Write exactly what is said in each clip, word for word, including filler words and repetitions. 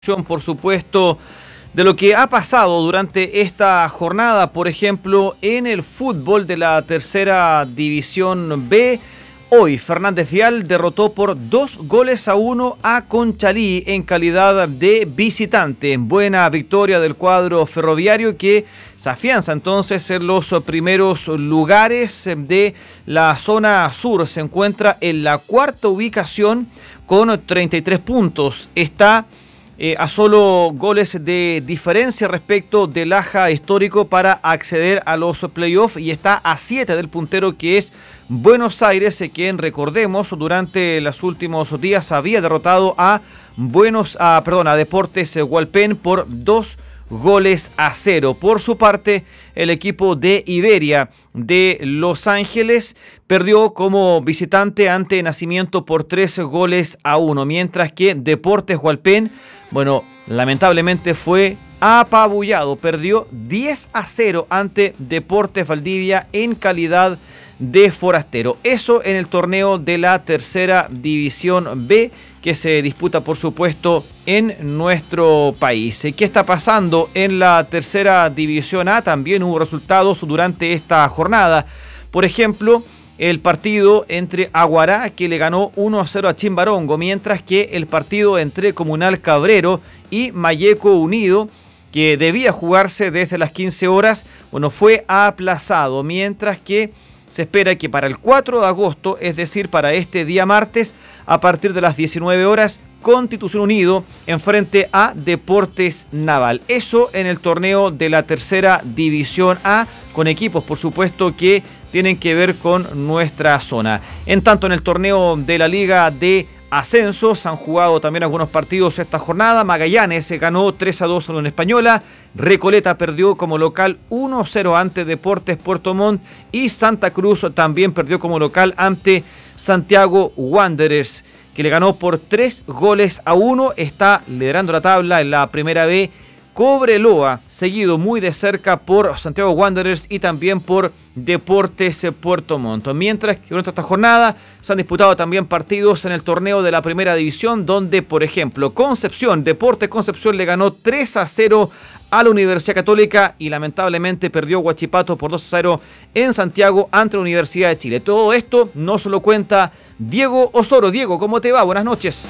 Por supuesto, de lo que ha pasado durante esta jornada, por ejemplo, en el fútbol de la tercera división B. Hoy Fernández Vial derrotó por dos goles a uno a Conchalí en calidad de visitante. Buena victoria del cuadro ferroviario que se afianza entonces en los primeros lugares de la zona sur. Se encuentra en la cuarta ubicación con treinta y tres puntos. Está Eh, a solo goles de diferencia respecto del Aja histórico para acceder a los playoffs y está a siete del puntero que es Buenos Aires, eh, quien recordemos durante los últimos días había derrotado a Buenos, a, perdón, a Deportes Hualpén por dos goles a cero. Por su parte, el equipo de Iberia de Los Ángeles perdió como visitante ante Nacimiento por tres goles a uno, mientras que Deportes Hualpén, bueno, lamentablemente fue apabullado, perdió diez a cero ante Deportes Valdivia en calidad de forastero. Eso en el torneo de la tercera división B que se disputa, por supuesto, en nuestro país. ¿Qué está pasando en la tercera división A? También hubo resultados durante esta jornada. Por ejemplo, el partido entre Aguará, que le ganó uno a cero a Chimbarongo, mientras que el partido entre Comunal Cabrero y Malleco Unido, que debía jugarse desde las quince horas, bueno, fue aplazado, mientras que se espera que para el cuatro de agosto, es decir, para este día martes, a partir de las diecinueve horas, Constitución Unido enfrente a Deportes Naval. Eso en el torneo de la tercera división A, con equipos, por supuesto, que tienen que ver con nuestra zona. En tanto, en el torneo de la Liga de Ascenso se han jugado también algunos partidos esta jornada. Magallanes se ganó tres a dos a la Unión Española. Recoleta perdió como local uno a cero ante Deportes Puerto Montt. Y Santa Cruz también perdió como local ante Santiago Wanderers, que le ganó por tres goles a uno. Está liderando la tabla en la primera B Cobreloa, seguido muy de cerca por Santiago Wanderers y también por Deportes Puerto Montt. Mientras que durante esta jornada se han disputado también partidos en el torneo de la primera división, donde, por ejemplo, Concepción, Deportes Concepción le ganó tres a cero a la Universidad Católica y lamentablemente perdió Huachipato por dos a cero en Santiago ante la Universidad de Chile. Todo esto no se lo cuenta Diego Osoro. Diego, ¿cómo te va? Buenas noches.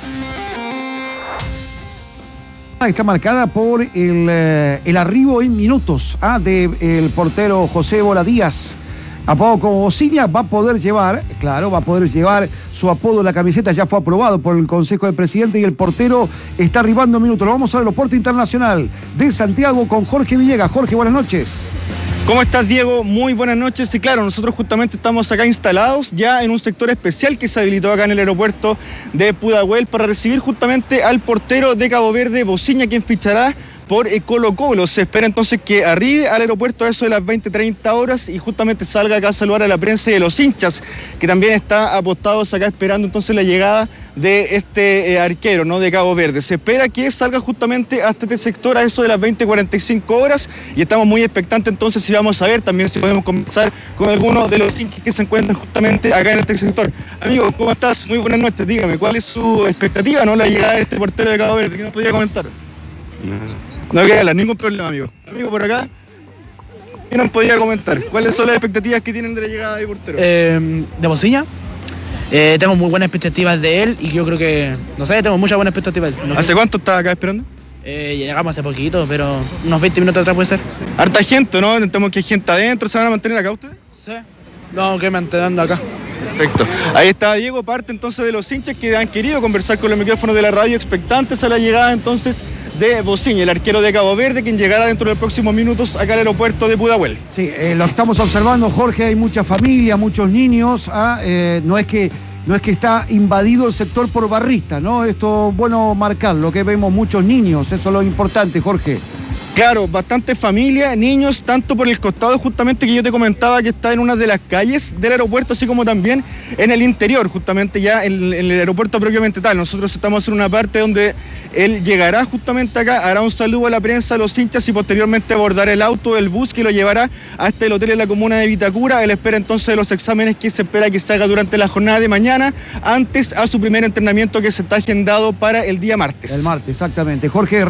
Está marcada por el, eh, el arribo en minutos ah, del portero José Bola Díaz. Apodado como Bociña, va a poder llevar, claro, va a poder llevar su apodo en la camiseta, ya fue aprobado por el Consejo de Presidente y el portero está arribando en minutos. Lo vamos al aeropuerto internacional de Santiago con Jorge Villegas. Jorge, buenas noches. ¿Cómo estás, Diego? Muy buenas noches. Y claro, nosotros justamente estamos acá instalados ya en un sector especial que se habilitó acá en el aeropuerto de Pudahuel para recibir justamente al portero de Cabo Verde, Bociña, quien fichará por Colo Colo. Se espera entonces que arribe al aeropuerto a eso de las veinte treinta horas y justamente salga acá a saludar a la prensa y de los hinchas, que también está apostados acá esperando entonces la llegada de este eh, arquero, ¿no?, de Cabo Verde. Se espera que salga justamente hasta este sector a eso de las veinte cuarenta y cinco horas y estamos muy expectantes entonces si vamos a ver también si podemos conversar con algunos de los hinchas que se encuentran justamente acá en este sector. Amigo, ¿cómo estás? Muy buenas noches. Dígame, ¿cuál es su expectativa, no, la llegada de este portero de Cabo Verde? ¿Qué nos podría comentar? No. No hay que hablar, ningún problema, amigo. Amigo, por acá, ¿qué nos podría comentar? ¿Cuáles son las expectativas que tienen de la llegada de portero? Eh, de Bociña, eh, tengo muy buenas expectativas de él y yo creo que, no sé, tengo muchas buenas expectativas de él. No ¿Hace sé. cuánto estás acá esperando? Eh, llegamos hace poquito, pero unos veinte minutos atrás puede ser. Harta gente, ¿no? Intentamos que hay gente adentro. ¿Se van a mantener acá ustedes? Sí. No, que manteniendo acá. Perfecto. Ahí está Diego, parte entonces de los hinchas que han querido conversar con los micrófonos de la radio, expectantes a la llegada entonces de Bociña, el arquero de Cabo Verde, quien llegará dentro de los próximos minutos acá al aeropuerto de Pudahuel. Sí, eh, lo estamos observando, Jorge, hay mucha familia, muchos niños, ah, eh, no es que no es que está invadido el sector por barristas, ¿no? Esto, bueno, marcarlo, que vemos muchos niños, eso es lo importante, Jorge. Claro, bastante familia, niños, tanto por el costado justamente que yo te comentaba que está en una de las calles del aeropuerto, así como también en el interior, justamente ya en, en el aeropuerto propiamente tal. Nosotros estamos en una parte donde él llegará justamente acá, hará un saludo a la prensa, a los hinchas y posteriormente abordará el auto, el bus que lo llevará hasta el hotel en la comuna de Vitacura. Él espera entonces los exámenes que se espera que se haga durante la jornada de mañana, antes a su primer entrenamiento que se está agendado para el día martes. El martes, exactamente. Jorge